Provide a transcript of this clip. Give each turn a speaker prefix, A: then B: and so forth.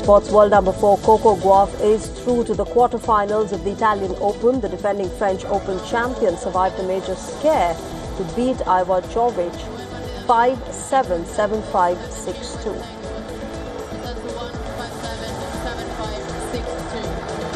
A: Sports World number 4 Coco Gauff is through to the quarterfinals of the Italian Open. The defending French Open champion survived a major scare to beat Ivor Jovic 5-7, 7-5, 6-2.